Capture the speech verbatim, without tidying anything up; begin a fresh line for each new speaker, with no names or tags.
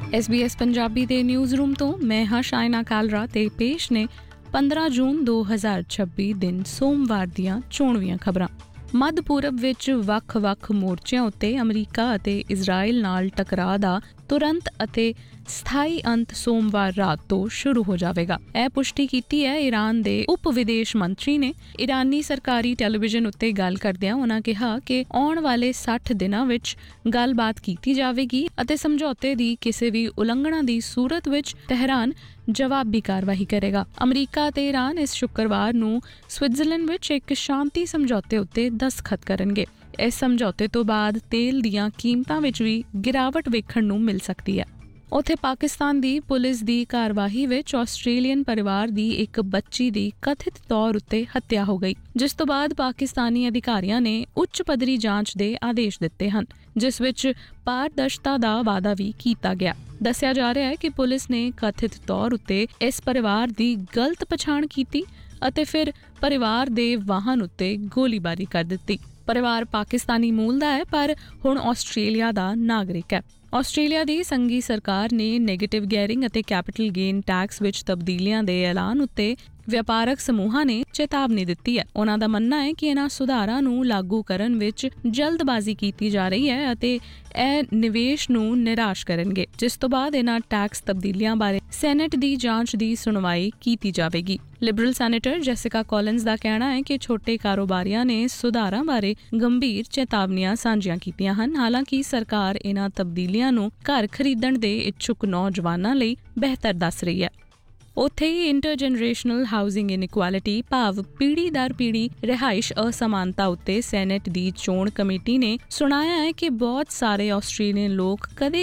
S B S Punjabi ਦੇ news room ਤੋਂ ਮੈਂ ਹਾਂ ਸ਼ਾਇਨਾ ਕਾਲਰਾ ਤੇ ਪੇਸ਼ ਨੇ ਪੰਦਰਾਂ ਜੂਨ ਦੋ ਹਜ਼ਾਰ ਛੱਬੀ ਦਿਨ ਸੋਮਵਾਰ ਦੀਆਂ ਚੋਣਵੀਆਂ ਖਬਰਾਂ। ਮੱਧ ਪੂਰਬ ਵਿੱਚ ਵੱਖ-ਵੱਖ ਮੋਰਚਿਆਂ ਉੱਤੇ ਅਮਰੀਕਾ ਅਤੇ ਇਜ਼ਰਾਈਲ ਨਾਲ ਟਕਰਾਅ ਦਾ ਤੁਰੰਤ ਅਤੇ ਸਥਾਈ ਅੰਤ ਸੋਮਵਾਰ ਰਾਤ ਤੋਂ ਸ਼ੁਰੂ ਹੋ ਜਾਵੇਗਾ। ਇਹ ਪੁਸ਼ਟੀ ਕੀਤੀ ਹੈ ਈਰਾਨ ਦੇ ਉਪ ਵਿਦੇਸ਼ ਮੰਤਰੀ ਨੇ। ਇਰਾਨੀ ਸਰਕਾਰੀ ਟੈਲੀਵਿਜ਼ਨ ਉੱਤੇ ਗੱਲ ਕਰਦਿਆਂ ਉਨ੍ਹਾਂ ਕਿਹਾ ਕਿ ਆਉਣ ਵਾਲੇ ਸੱਠ ਦਿਨਾਂ ਵਿੱਚ ਗੱਲਬਾਤ ਕੀਤੀ ਜਾਵੇਗੀ ਅਤੇ ਸਮਝੌਤੇ ਦੀ ਕਿਸੇ ਵੀ ਉਲੰਘਣਾ ਦੀ ਸੂਰਤ ਵਿੱਚ ਤਹਿਰਾਨ ਜਵਾਬੀ ਕਾਰਵਾਈ ਕਰੇਗਾ। ਅਮਰੀਕਾ ਅਤੇ ਈਰਾਨ ਇਸ ਸ਼ੁੱਕਰਵਾਰ ਨੂੰ ਸਵਿਟਜ਼ਰਲੈਂਡ ਵਿੱਚ ਇੱਕ ਸ਼ਾਂਤੀ ਸਮਝੌਤੇ ਉੱਤੇ ਦਸਤਖਤ ਕਰਨਗੇ। ਇਸ ਸਮਝੌਤੇ ਤੋਂ ਬਾਅਦ ਤੇਲ ਦੀਆਂ ਕੀਮਤਾਂ ਵਿੱਚ ਵੀ ਗਿਰਾਵਟ ਵੇਖਣ ਨੂੰ ਮਿਲ ਸਕਦੀ ਹੈ। ਉੱਥੇ ਪਾਕਿਸਤਾਨ ਦੀ ਪੁਲਿਸ ਦੀ ਕਾਰਵਾਈ ਵਿੱਚ ਆਸਟ੍ਰੇਲੀਅਨ ਪਰਿਵਾਰ ਦੀ ਇੱਕ ਬੱਚੀ ਦੀ ਕਥਿਤ ਤੌਰ ਉੱਤੇ ਹੱਤਿਆ ਹੋ ਗਈ, ਜਿਸ ਤੋਂ ਬਾਅਦ ਪਾਕਿਸਤਾਨੀ ਅਧਿਕਾਰੀਆਂ ਨੇ ਉੱਚ ਪੱਧਰੀ ਜਾਂਚ ਦੇ ਆਦੇਸ਼ ਦਿੱਤੇ ਹਨ, ਜਿਸ ਵਿੱਚ ਪਾਰਦਰਸ਼ਤਾ ਦਾ ਵਾਅਦਾ ਵੀ ਕੀਤਾ ਗਿਆ। ਦੱਸਿਆ ਜਾ ਰਿਹਾ ਹੈ ਕਿ ਪੁਲਿਸ ਨੇ ਕਥਿਤ ਤੌਰ ਉੱਤੇ ਇਸ ਪਰਿਵਾਰ ਦੀ ਗਲਤ ਪਛਾਣ ਕੀਤੀ ਅਤੇ ਫਿਰ ਪਰਿਵਾਰ ਦੇ ਵਾਹਨ ਉੱਤੇ ਗੋਲੀਬਾਰੀ ਕਰ ਦਿੱਤੀ। ਪਰਿਵਾਰ ਪਾਕਿਸਤਾਨੀ ਮੂਲ ਦਾ ਹੈ ਪਰ ਹੁਣ ਆਸਟ੍ਰੇਲੀਆ ਦਾ ਨਾਗਰਿਕ ਹੈ। ਆਸਟ੍ਰੇਲੀਆ ਦੀ ਸੰਘੀ ਸਰਕਾਰ ਨੇ ਨੈਗੇਟਿਵ ਗੇਅਰਿੰਗ ਅਤੇ ਕੈਪੀਟਲ ਗੇਨ ਟੈਕਸ ਵਿੱਚ ਤਬਦੀਲੀਆਂ ਦੇ ਐਲਾਨ ਉੱਤੇ ਵਪਾਰਕ ਸਮੂਹਾਂ ਨੇ ਚੇਤਾਵਨੀ ਦਿੱਤੀ ਹੈ। ਉਹਨਾਂ ਦਾ ਮੰਨਣਾ ਹੈ ਕਿ ਇਹਨਾਂ ਸੁਧਾਰਾਂ ਨੂੰ ਲਾਗੂ ਕਰਨ ਵਿੱਚ ਜਲਦਬਾਜ਼ੀ ਕੀਤੀ ਜਾ ਰਹੀ ਹੈ ਅਤੇ ਇਹ ਨਿਵੇਸ਼ ਨੂੰ ਨਿਰਾਸ਼ ਕਰਨਗੇ, ਜਿਸ ਤੋਂ ਬਾਅਦ ਇਹਨਾਂ ਟੈਕਸ ਤਬਦੀਲੀਆਂ ਬਾਰੇ ਸੈਨੇਟ ਦੀ ਜਾਂਚ ਦੀ ਸੁਣਵਾਈ ਕੀਤੀ ਜਾਵੇਗੀ। ਲਿਬਰਲ ਸੈਨੇਟਰ ਜੈਸਿਕਾ ਕੋਲਿਨਜ਼ ਦਾ ਕਹਿਣਾ ਹੈ ਕਿ ਛੋਟੇ ਕਾਰੋਬਾਰੀਆਂ ਨੇ ਸੁਧਾਰਾਂ ਬਾਰੇ ਗੰਭੀਰ ਚੇਤਾਵਨੀਆਂ ਸਾਂਝੀਆਂ ਕੀਤੀਆਂ ਹਨ। ਹਾਲਾਂਕਿ ਸਰਕਾਰ ਇਹਨਾਂ ਤਬਦੀਲੀਆਂ ਨੂੰ ਘਰ ਖਰੀਦਣ ਦੇ ਇੱਛੁਕ ਨੌਜਵਾਨਾਂ ਲਈ ਬਿਹਤਰ ਦੱਸ ਰਹੀ ਹੈ। ਉੱਥੇ ਹੀ ਇੰਟਰਜਨਰੇਸ਼ਨਲ ਹਾਊਸਿੰਗ ਇਨਇਕੁਐਲਿਟੀ ਭਾਵ ਪੀੜ੍ਹੀ ਦਰ ਪੀੜ੍ਹੀ ਰਿਹਾਇਸ਼ ਅਸਮਾਨਤਾ ਉੱਤੇ ਸੈਨੇਟ ਦੀ ਚੋਣ ਕਮੇਟੀ ਨੇ ਸੁਣਾਇਆ ਹੈ ਕਿ ਬਹੁਤ ਸਾਰੇ ਆਸਟ੍ਰੇਲੀਅਨ ਲੋਕ ਕਦੇ